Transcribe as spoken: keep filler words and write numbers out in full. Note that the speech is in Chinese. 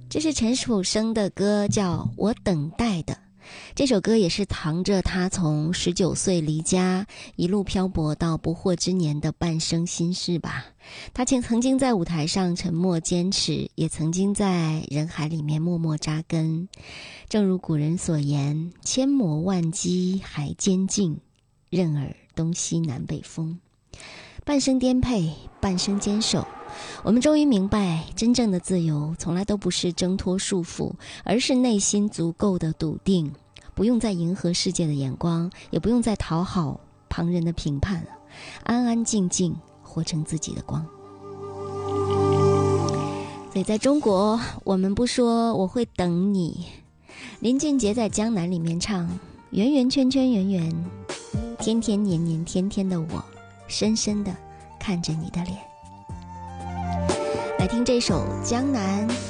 这是陈楚生的歌，叫《我等待的》。这首歌也是藏着他从十九岁离家一路漂泊到不惑之年的半生心事吧。他曾经在舞台上沉默坚持，也曾经在人海里面默默扎根。正如古人所言，千磨万击还坚劲，任尔东西南北风。半生颠沛，半生坚守，我们终于明白，真正的自由从来都不是挣脱束缚，而是内心足够的笃定，不用再迎合世界的眼光，也不用再讨好旁人的评判了，安安静静活成自己的光。所以在中国，我们不说我会等你。林俊杰在《江南》里面唱，圆圆圈圈圆圆，天天年年天天的我，深深的看着你的脸。来听这首《江南》。